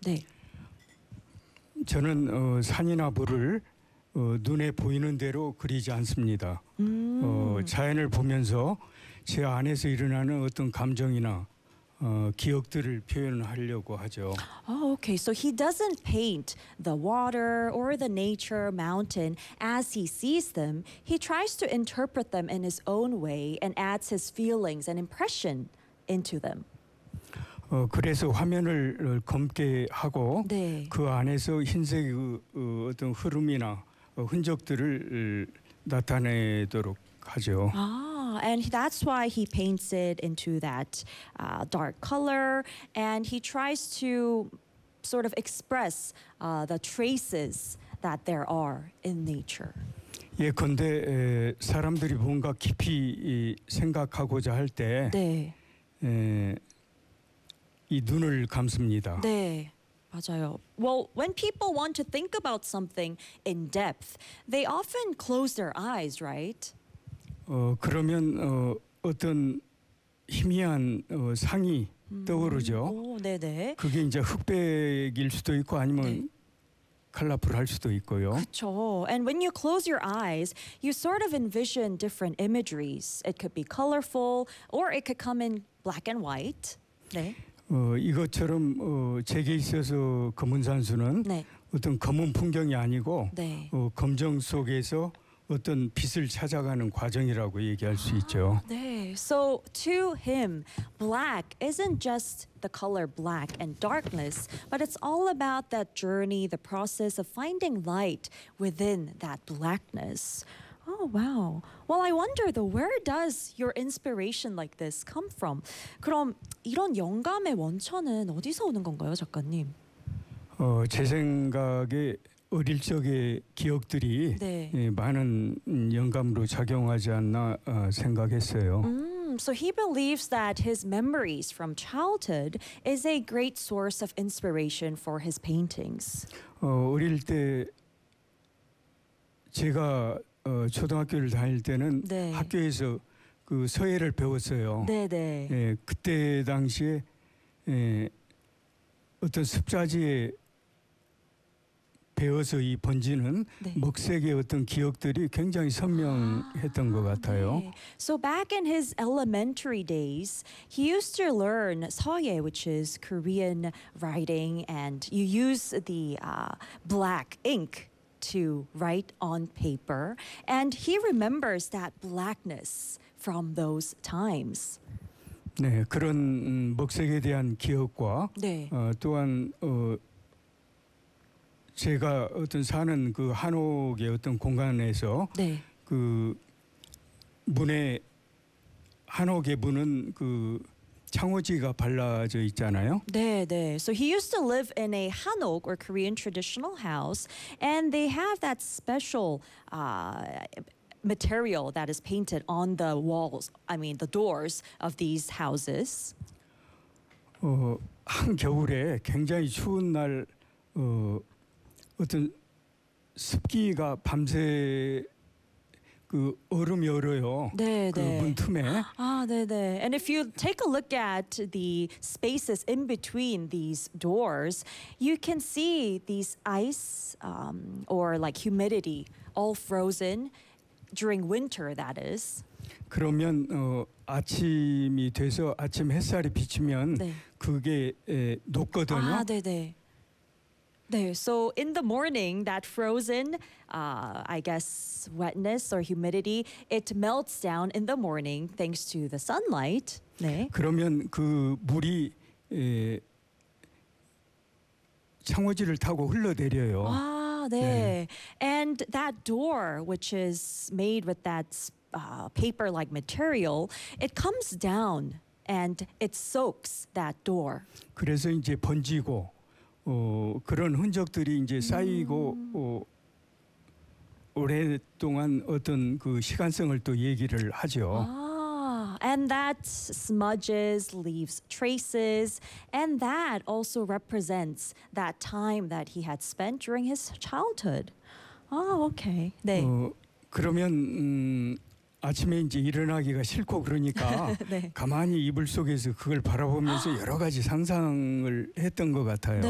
네. 저는 산이나 물을 눈에 보이는 대로 그리지 않습니다. 자연을 보면서 제 안에서 일어나는 어떤 감정이나 기억들을 표현하려고 하죠. Oh, okay. So he doesn't paint the water or the nature, mountain as he sees them. He tries to interpret them in his own way and adds his feelings and impression into them. 그래서 화면을 검게 하고 네. 그 안에서 흰색의 어떤 흐름이나 흔적들을 나타내도록 하죠. And that's why he paints it into that dark color, and he tries to sort of express the traces that there are in nature. 예컨대 사람들이 뭔가 깊이 생각하고자 할 때 네. 이 눈을 감습니다. 네. 맞아요. Well, when people want to think about something in depth, they often close their eyes, right? 그러면 어떤 희미한 상이 떠오르죠. 오, 네네. 그게 이제 흑백일 수도 있고 아니면 네. 컬러풀할 수도 있고요. 그렇죠. And when you close your eyes, you sort of envision different imageries. It could be colorful, or it could come in black and white. 네. 이것처럼 제게 있어서 검은산수는 네. 어떤 검은 풍경이 아니고 네. 검정 속에서 어떤 빛을 찾아가는 과정이라고 얘기할 수 있죠. 네. So to him, black isn't just the color black and darkness, but it's all about that journey, the process of finding light within that blackness. Oh, wow. Well, I wonder though, where does your inspiration like this come from? 그럼 이런 영감의 원천은 어디서 오는 건가요, 작가님? 제 생각에 어릴 적의 기억들이 네. 많은 영감으로 작용하지 않나 생각했어요. So he believes that his memories from childhood is a great source of inspiration for his paintings. 어릴 때 제가 초등학교를 다닐 때는 네. 학교에서 그 서예를 배웠어요. 네네. 예, 그때 당시에 어떤 습자지에 배워서 이 번지는 네. 먹색의 어떤 기억들이 굉장히 선명했던 것 같아요. 네. So back in his elementary days, he used to learn 서예, which is Korean writing, and you use the black ink to write on paper, and he remembers that blackness from those times. 네, 그런 먹색에 대한 기억과 네. 또한 제가 어떤 사는 그 한옥의 어떤 공간에서 네. 그 문에 한옥의 문은 그 창호지가 발라져 있잖아요. 네, 네. So he used to live in a hanok or Korean traditional house, and they have that special material that is painted on the walls. I mean, the doors of these houses. 한 겨울에 굉장히 추운 날 어떤 습기가 밤새 그 얼음이 얼어요. 네, 그 네. 문 틈에. Ah, 네, 네. And if you take a look at the spaces in between these doors, you can see these ice or like humidity all frozen during winter, that is. 그러면 아침이 돼서 아침 햇살이 비치면 네. 그게 녹거든요. 아, 네, 네. 네, so in the morning, that frozen, I guess, wetness or humidity, it melts down in the morning thanks to the sunlight. 네. 그러면 그 물이 창호지를 타고 흘러내려요. 아, 네. And that door, which is made with that paper-like material, it comes down and it soaks that door. 그래서 이제 번지고 그런 흔적들이 이제 쌓이고 오랫동안 어떤 그 시간성을 또 얘기를 하죠. And that smudges, leaves traces, and that also represents that time that he had spent during his childhood. Oh, okay. 네. 그러면 아침에 이제 일어나기가 싫고 그러니까 네. 가만히 이불 속에서 그걸 바라보면서 여러 가지 상상을 했던 것 같아요.